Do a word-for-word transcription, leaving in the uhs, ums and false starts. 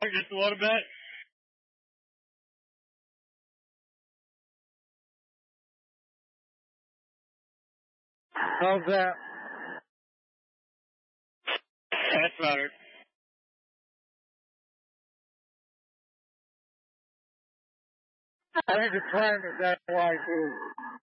Just a little bit. How's that? That's better. I think the time is that wide too.